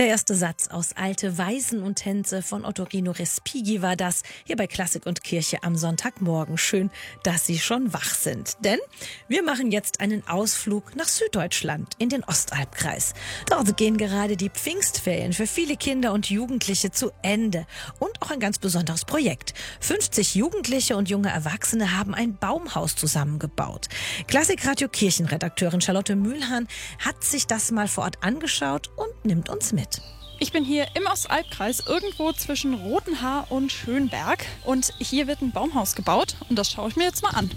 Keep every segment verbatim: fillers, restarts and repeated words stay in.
Der erste Satz aus Alte Weisen und Tänze von Ottorino Respighi war das, hier bei Klassik und Kirche am Sonntagmorgen. Schön, dass Sie schon wach sind. Denn wir machen jetzt einen Ausflug nach Süddeutschland, in den Ostalbkreis. Dort gehen gerade die Pfingstferien für viele Kinder und Jugendliche zu Ende. Und auch ein ganz besonderes Projekt. fünfzig Jugendliche und junge Erwachsene haben ein Baumhaus zusammengebaut. Klassikradio Kirchenredakteurin Charlotte Mühlhahn hat sich das mal vor Ort angeschaut und nimmt uns mit. Ich bin hier im Ostalbkreis, irgendwo zwischen Rothenhaar und Schönberg. Und hier wird ein Baumhaus gebaut und das schaue ich mir jetzt mal an.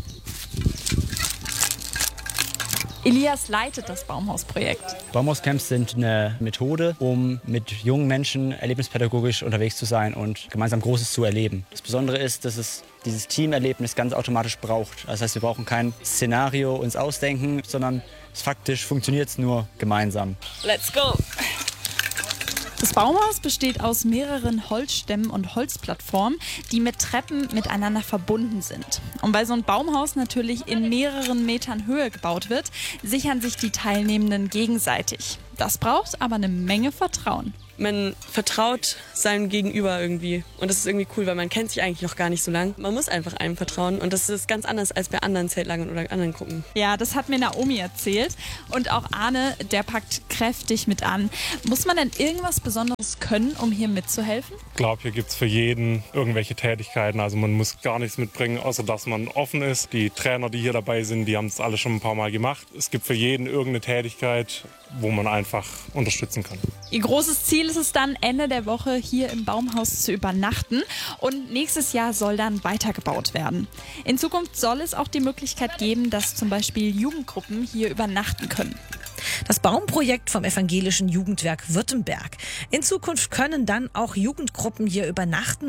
Elias leitet das Baumhausprojekt. Baumhauscamps sind eine Methode, um mit jungen Menschen erlebnispädagogisch unterwegs zu sein und gemeinsam Großes zu erleben. Das Besondere ist, dass es dieses Teamerlebnis ganz automatisch braucht. Das heißt, wir brauchen kein Szenario uns ausdenken, sondern es faktisch funktioniert es nur gemeinsam. Let's go! Das Baumhaus besteht aus mehreren Holzstämmen und Holzplattformen, die mit Treppen miteinander verbunden sind. Und weil so ein Baumhaus natürlich in mehreren Metern Höhe gebaut wird, sichern sich die Teilnehmenden gegenseitig. Das braucht aber eine Menge Vertrauen. Man vertraut seinem Gegenüber irgendwie und das ist irgendwie cool, weil man kennt sich eigentlich noch gar nicht so lang. Man muss einfach einem vertrauen und das ist ganz anders als bei anderen Zeltlagern oder anderen Gruppen. Ja, das hat mir Naomi erzählt und auch Arne, der packt kräftig mit an. Muss man denn irgendwas Besonderes können, um hier mitzuhelfen? Ich glaube, hier gibt es für jeden irgendwelche Tätigkeiten. Also man muss gar nichts mitbringen, außer dass man offen ist. Die Trainer, die hier dabei sind, die haben es alle schon ein paar Mal gemacht. Es gibt für jeden irgendeine Tätigkeit, wo man einfach unterstützen kann. Ihr großes Ziel ist es dann, Ende der Woche hier im Baumhaus zu übernachten und nächstes Jahr soll dann weitergebaut werden. In Zukunft soll es auch die Möglichkeit geben, dass zum Beispiel Jugendgruppen hier übernachten können. Das Baumprojekt vom Evangelischen Jugendwerk Württemberg. In Zukunft können dann auch Jugendgruppen hier übernachten.